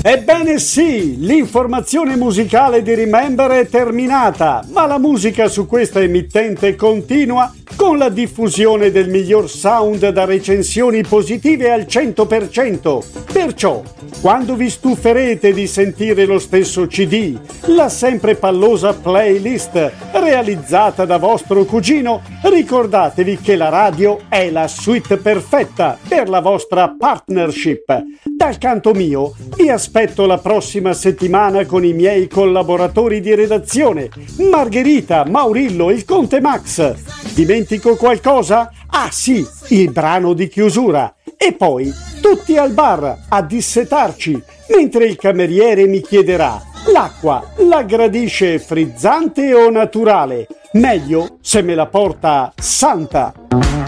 Ebbene sì, l'informazione musicale di Remember è terminata, ma la musica su questa emittente continua con la diffusione del miglior sound da recensioni positive al 100%. Perciò, quando vi stuferete di sentire lo stesso CD, la sempre pallosa playlist realizzata da vostro cugino, ricordatevi che la radio è la suite perfetta per la vostra partnership. Dal canto mio, vi aspetto la prossima settimana con i miei collaboratori di redazione, Margherita, Maurillo, il Conte Max. Dimentico qualcosa? Ah sì, il brano di chiusura. E poi tutti al bar a dissetarci, mentre il cameriere mi chiederà: l'acqua la gradisce frizzante o naturale? Meglio se me la porta santa.